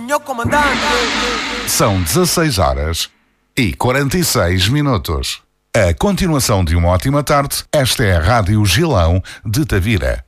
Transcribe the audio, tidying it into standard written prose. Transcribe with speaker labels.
Speaker 1: senhor comandante.
Speaker 2: São 16 horas e 46 minutos. A continuação de uma ótima tarde, esta é a Rádio Gilão de Tavira.